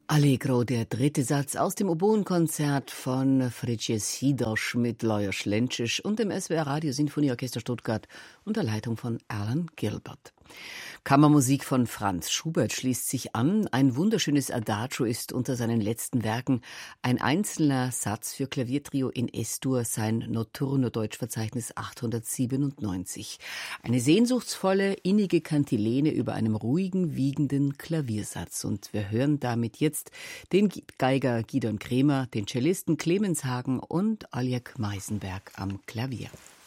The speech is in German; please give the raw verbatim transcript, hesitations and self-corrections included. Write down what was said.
Allegro, der dritte Satz aus dem Oboenkonzert von Frigyes Hidosch mit Lajos Lenčiš und dem S W R Radio Sinfonieorchester Stuttgart unter Leitung von Alan Gilbert. Kammermusik von Franz Schubert schließt sich an. Ein wunderschönes Adagio ist unter seinen letzten Werken ein einzelner Satz für Klaviertrio in Es-Dur, sein Notturno-Deutschverzeichnis achthundertsiebenundneunzig. Eine sehnsuchtsvolle, innige Kantilene über einem ruhigen, wiegenden Klaviersatz. Und wir hören damit jetzt den Geiger Gidon Kremer, den Cellisten Clemens Hagen und Oljek Meisenberg am Klavier.